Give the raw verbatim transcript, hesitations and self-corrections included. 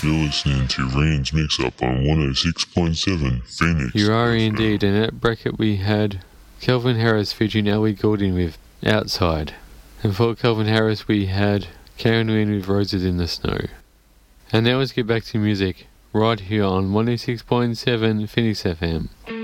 You're listening to Rand's Mix Up on one oh six point seven Phoenix. You are F M. indeed, and at bracket we had Calvin Harris featuring Ellie Goulding with Outside. And for Calvin Harris we had Karen Wynn with Roses in the Snow. And now let's get back to music, right here on one oh six point seven Phoenix F M.